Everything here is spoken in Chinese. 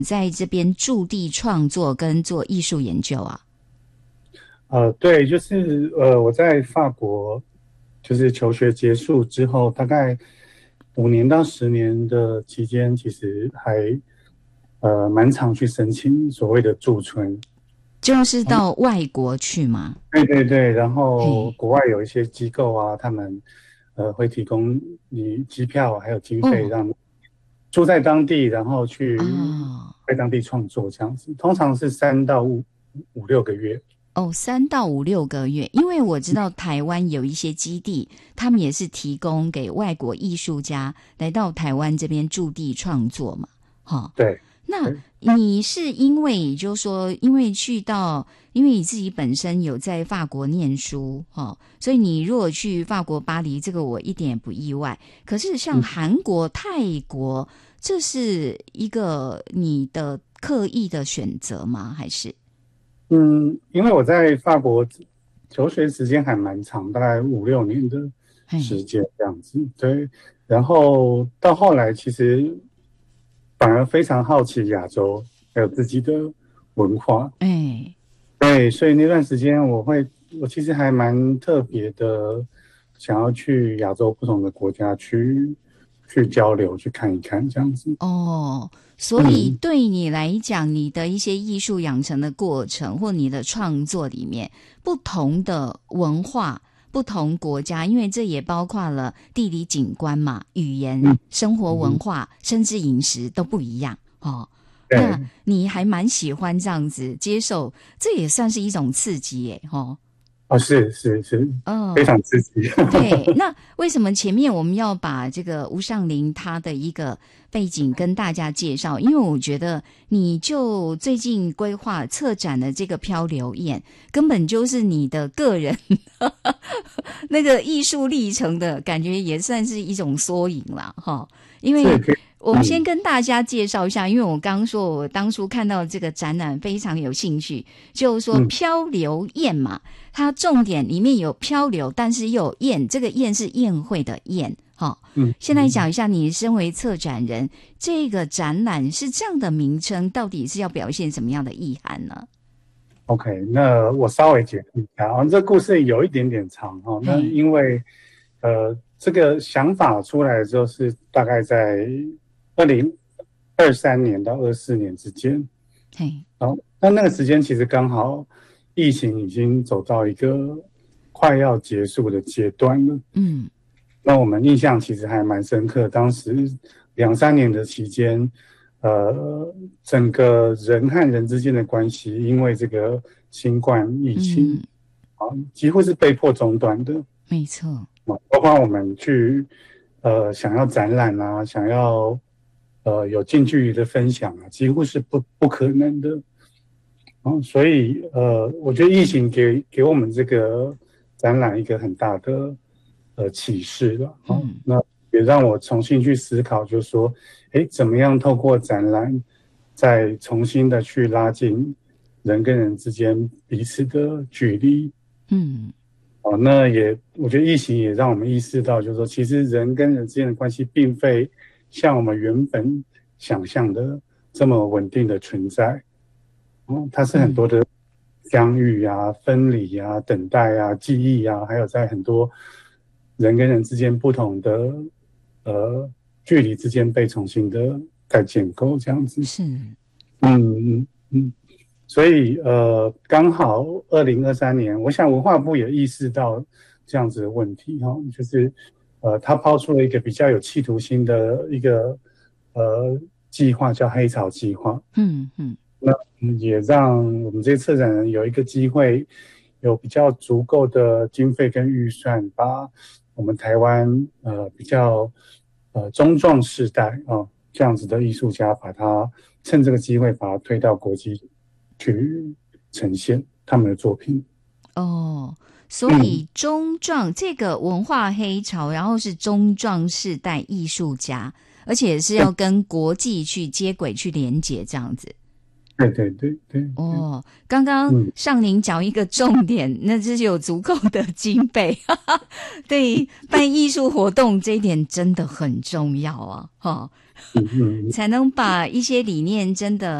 在这边驻地创作跟做艺术研究啊？ 对，就是我在法国就是求学结束之后，大概5年到10年的期间，其实还蛮常去申请所谓的驻村。 就是到外国去吗？ 对对对，然后嘿， 国外有一些机构啊，他们会提供你机票还有经费， 哦让你住在当地，然后去哦在当地创作这样子，通常是3到5、6个月。 哦，3到5、6个月，因为我知道台湾有一些基地，他们也是提供给外国艺术家来到台湾这边驻地创作嘛，哈。 对那对， 你是因为就是说，因为因为你自己本身有在法国念书，所以你如果去法国巴黎，这个我一点也不意外。可是像嗯韩国、泰国，这是一个你的刻意的选择吗？还是？ 嗯，因为我在法国求学时间还蛮长，大概5、6年的嘿， 时间这样子。对，然后到后来其实反而非常好奇亚洲还有自己的文化。 哎， 对，所以那段时间我其实还蛮特别的，想要去亚洲不同的国家去交流，去看一看这样子。 哦，所以嗯， 对你来讲，你的一些艺术养成的过程，或你的创作里面，不同的文化、不同国家，因为这也包括了地理景观嘛、语言、 嗯生活文嗯， 化，甚至饮食都不一样哦。那对。 你还蛮喜欢这样子接受，这也算是一种刺激耶，哦。 哦，是是是，非哦， 常刺激。 对，那为什么前面我们要把这个吴尚林他的一个背景跟大家介绍？因为我觉得你就最近规划策展的这个漂流宴，根本就是你的个人那个艺术历程的感觉，也算是一种缩影啦，哈。因为是可以。 我们先嗯跟大家介绍一下，因为我刚刚说我当初看到这个展览非常有兴趣，就是说嗯漂流宴嘛。它重点里面有漂流，但是又有宴，这个宴是宴会的宴。 嗯现在讲一下，你身为策展人，这个展览是这样的名称，到底是要表现什么样的意涵呢？ ，OK，那我稍微解释一下啊，这故事有一点点长哦。那嘿， 因为这个想法出来之后是大概在2023年到24年之间。 嘿， 然后那个时间其实刚好疫情已经走到一个快要结束的阶段了。 嗯那我们印象其实还蛮深刻，当时2、3年的期间，整个人和人之间的关系，因为这个新冠疫情嗯， 啊，几乎是被迫中断的。 没错， 包括我们去想要展览啊，想要有近距离的分享啊，几乎是不可能的。所以我觉得疫情给我们这个展览一个很大的启示了。 嗯那也让我重新去思考，就是说，怎么样透过展览，再重新的去拉近人跟人之间彼此的距离。 嗯那我觉得疫情也让我们意识到，就是说，其实人跟人之间的关系，并非像我们原本想象的这么稳定的存在。它是很多嗯的相遇啊、分离啊、等待啊、记忆啊，还有在很多人跟人之间不同的距离之间被重新的再建构，这样子。 是， 嗯嗯嗯。所以刚好2023年，我想文化部也意识到这样子的问题哈，就是他抛出了一个比较有企图心的一个呃计划，叫黑潮计划。 嗯嗯那也让我们这些策展人有一个机会，有比较足够的经费跟预算，把我们台湾比较中壮世代这样子的艺术家，把它趁这个机会把它推到国际去呈现他们的作品。 哦，所嗯， 以中壮这个文化黑潮，然后是中壮世代艺术家，而且是要跟国际去接轨、去连接这样子。 对对对对。 哦，刚刚上您讲一个重点，那就是有足够的经费，对，办艺术活动这一点真的很重要啊，才能把一些理念真的